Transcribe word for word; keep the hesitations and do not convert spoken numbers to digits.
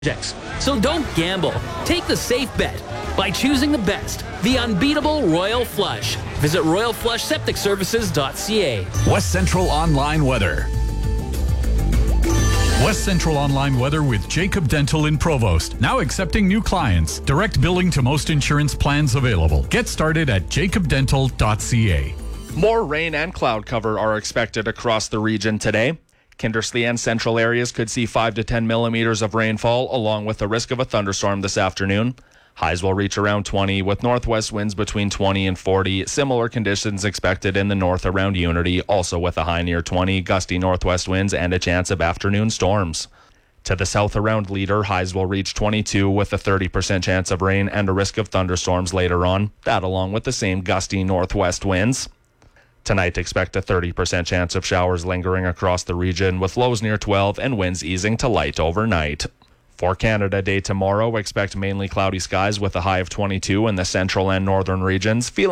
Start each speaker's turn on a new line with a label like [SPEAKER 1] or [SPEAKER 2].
[SPEAKER 1] So don't gamble. Take the safe bet by choosing the best, the unbeatable Royal Flush. Visit royal flush septic services dot c a.
[SPEAKER 2] West Central Online Weather. West Central Online Weather with Jacob Dental in Provost. Now accepting new clients. Direct billing to most insurance plans available. Get started at jacob dental dot c a.
[SPEAKER 3] More rain and cloud cover are expected across the region today. Kindersley and central areas could see five to ten millimeters of rainfall, along with the risk of a thunderstorm this afternoon. Highs will reach around twenty, with northwest winds between twenty and forty. Similar conditions expected in the north around Unity, also with a high near twenty, gusty northwest winds, and a chance of afternoon storms. To the south around Leader, highs will reach twenty-two, with a thirty percent chance of rain and a risk of thunderstorms later on. That along with the same gusty northwest winds. Tonight, expect a thirty percent chance of showers lingering across the region, with lows near twelve and winds easing to light overnight. For Canada Day tomorrow, expect mainly cloudy skies with a high of twenty-two in the central and northern regions. Feeling